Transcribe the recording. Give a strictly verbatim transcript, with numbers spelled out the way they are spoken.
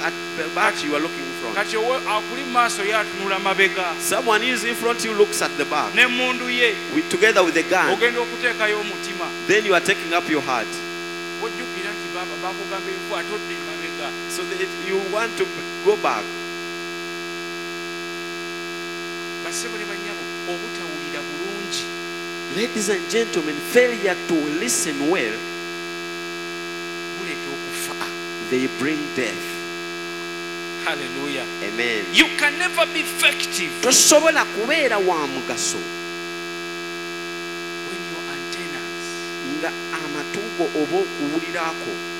at the back you are looking in front. kati owo akuli maaso yatunula mabega Someone who is in front you looks at the back. n'emmundu ye With, together with the gun. ogenda okuteekayo omutima Then you are taking up your heart. ojjukira nti baba bakugamba ebifu atodde mabega So that you want to go back. basebo ne bannyabo obutawulira bulungi Ladies and gentlemen, failure to listen well, buleeta okufa. they bring death. Hallelujah. Amen. You can never be effective Tosobola kubeera wa mugaso when your antennas nga amatugo oba okuwulirako